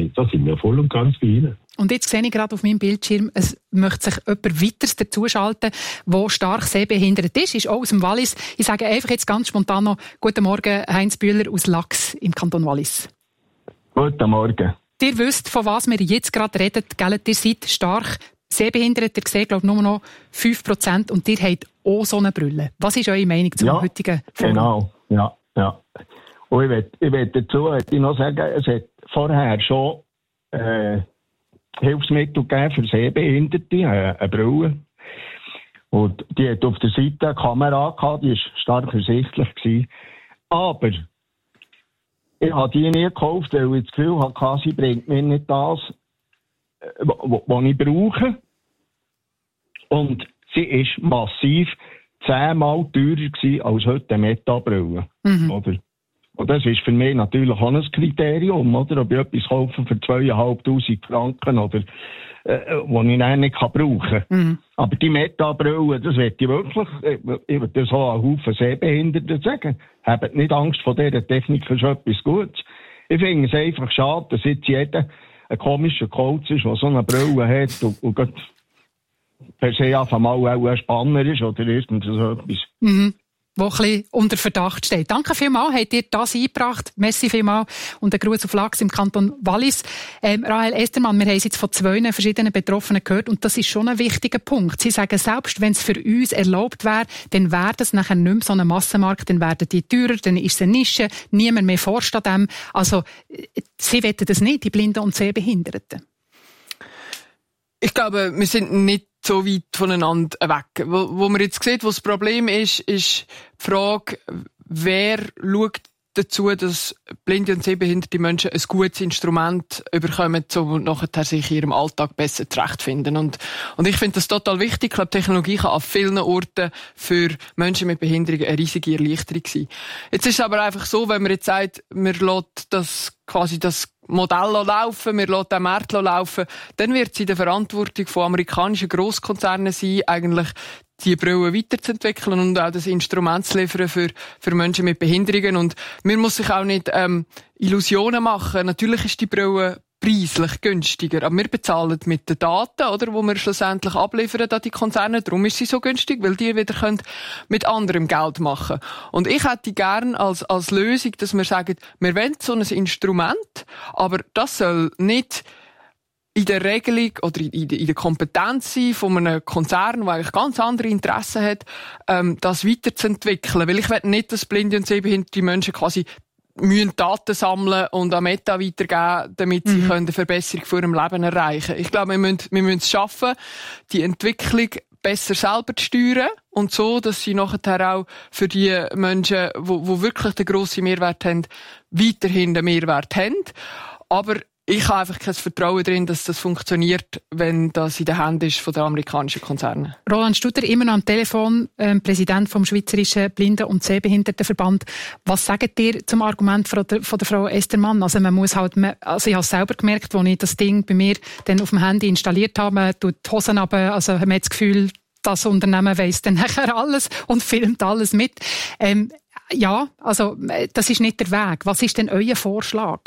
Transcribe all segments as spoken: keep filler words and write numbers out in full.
wir, da sind wir voll und ganz bei Ihnen. Und jetzt sehe ich gerade auf meinem Bildschirm, es möchte sich jemand weiteres dazuschalten, der stark sehbehindert ist, ist auch aus dem Wallis. Ich sage einfach jetzt ganz spontan noch, guten Morgen, Heinz Bühler aus Lax im Kanton Wallis. Guten Morgen. Ihr wisst, von was wir jetzt gerade reden, gell? Ihr seid stark sehbehindert, ihr seht, glaube ich, nur noch fünf Prozent und ihr habt auch so eine Brille. Was ist eure Meinung zum ja, heutigen Forum? Genau, ja, ja. Und ich will, ich will dazu ich noch sagen, es hat vorher schon äh, Hilfsmittel gegeben für Sehbehinderte, äh, eine Brille. Und die hat auf der Seite eine Kamera gehabt, die war stark ersichtlich gewesen. Aber ich habe die nie gekauft, weil ich das Gefühl hatte, sie bringt mir nicht das, was ich brauche. Und sie ist massiv zehnmal teurer gewesen als heute eine Meta-Brille. Mhm. Oder? Und das ist für mich natürlich auch ein Kriterium, oder? Ob ich etwas kaufe für zweitausendfünfhundert Franken oder äh, was ich dann nicht brauchen kann. Mhm. Aber die Meta-Brille, das möchte ich wirklich, ich würde das auch einen Haufen Sehbehinderten sagen. Habt nicht Angst vor dieser Technik, ist etwas Gutes. Ich finde es einfach schade, dass jetzt jeder ein komischer Coach ist, der so eine Brille hat und, und per se einfach mal auch ein Spanner ist oder irgend so etwas. Mhm. Wo ein bisschen unter Verdacht steht. Danke vielmals, habt ihr das eingebracht. Merci vielmals. Und ein Gruß auf Lax im Kanton Wallis. Ähm, Rahel Estermann, wir haben es jetzt von zwei verschiedenen Betroffenen gehört und das ist schon ein wichtiger Punkt. Sie sagen, selbst wenn es für uns erlaubt wäre, dann wäre das nachher nicht mehr so ein Massenmarkt, dann werden die teurer, dann ist es eine Nische, niemand mehr forscht an dem. Also, sie wollen das nicht, die Blinden und Sehbehinderten. Ich glaube, wir sind nicht so weit voneinander weg. Wo, wo man jetzt sieht, wo das Problem ist, ist die Frage, wer schaut dazu, dass blinde und sehbehinderte Menschen ein gutes Instrument bekommen, um nachher sich in ihrem Alltag besser zurechtfinden. Und, und ich finde das total wichtig. Ich glaube, Technologie kann an vielen Orten für Menschen mit Behinderungen eine riesige Erleichterung sein. Jetzt ist es aber einfach so, wenn man jetzt sagt, man lässt das quasi das Modell laufen, wir lassen den Markt laufen, dann wird es in der Verantwortung von amerikanischen Grosskonzernen sein, eigentlich die Brille weiterzuentwickeln und auch das Instrument zu liefern für, für Menschen mit Behinderungen. Und man muss sich auch nicht ähm, Illusionen machen. Natürlich ist die Brille preislich günstiger, aber wir bezahlen mit den Daten, oder, wo wir schlussendlich abliefern an die Konzerne. Darum ist sie so günstig, weil die wieder können mit anderem Geld machen. Und ich hätte gern als, als Lösung, dass wir sagen, wir wollen so ein Instrument, aber das soll nicht in der Regelung oder in der Kompetenz sein von einem Konzern, der eigentlich ganz andere Interessen hat, ähm, das weiterzuentwickeln. Weil ich will nicht, dass blinde und sehbehinderte Menschen quasi müssen Daten sammeln und an Meta weitergeben, damit sie mhm. eine Verbesserung von ihrem Leben erreichen können. Ich glaube, wir müssen, wir müssen es schaffen, die Entwicklung besser selber zu steuern und so, dass sie nachher auch für die Menschen, die wirklich den grossen Mehrwert haben, weiterhin den Mehrwert haben. Aber ich habe einfach kein Vertrauen darin, dass das funktioniert, wenn das in den Händen ist von den amerikanischen Konzernen. Roland Studer, immer noch am Telefon, ähm, Präsident vom Schweizerischen Blinden- und Sehbehindertenverband. Was sagt ihr zum Argument von der, von der Frau Estermann? Also man muss halt, also ich habe es selber gemerkt, als ich das Ding bei mir dann auf dem Handy installiert habe, man tut die Hosen runter, also man hat das Gefühl, das Unternehmen weiss dann nachher alles und filmt alles mit. Ähm, ja, also das ist nicht der Weg. Was ist denn euer Vorschlag?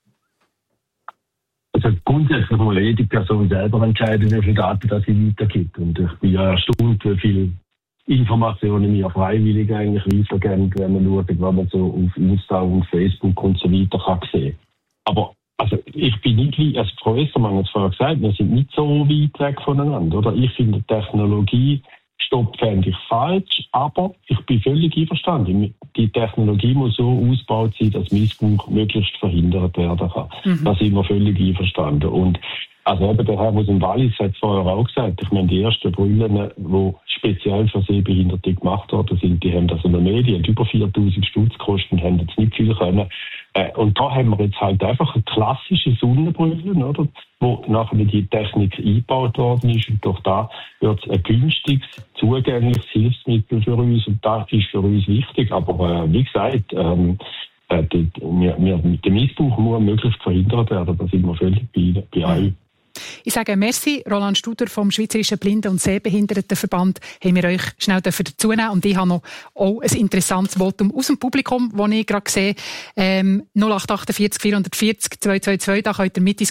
Also grundsätzlich muss jede Person selber entscheiden, wie viele Daten das sie weitergibt. Und ich bin ja erstaunt, wie viele Informationen wir freiwillig eigentlich weitergeben, wenn man schaut, was man so auf Insta und Facebook und so weiter kann sehen. Aber also ich bin nicht, wie als Frau Estermann hat es vorher gesagt, wir sind nicht so weit weg voneinander. Oder? Ich finde Technologie Stopp fände ich falsch, aber ich bin völlig einverstanden. Die Technologie muss so ausgebaut sein, dass Missbrauch möglichst verhindert werden kann. Mhm. Da sind wir völlig einverstanden. Und also eben der Herr aus dem Wallis hat es vorher auch gesagt, ich meine, die ersten Brillen, die speziell für Sehbehinderte gemacht worden sind, die haben das in der Medien, die über viertausend Stutz gekostet und haben jetzt nicht viel können. Und da haben wir jetzt halt einfach eine klassische Sonnenbrille, oder, wo nachher die Technik eingebaut worden ist. Und durch da wird es ein günstiges, zugängliches Hilfsmittel für uns. Und das ist für uns wichtig. Aber äh, wie gesagt, ähm, äh, die, wir, wir, der Missbrauch muss möglichst verhindert werden. Da sind wir völlig bei, bei allen. Ich sage merci, Roland Studer vom Schweizerischen Blinden- und Sehbehindertenverband, haben wir euch schnell dazu nehmen. Und ich habe noch auch ein interessantes Votum aus dem Publikum, das ich gerade sehe. Ähm, null acht vier acht vierhundertvierzig zweihundertzweiundzwanzig, da könnt ihr mitdiskutieren.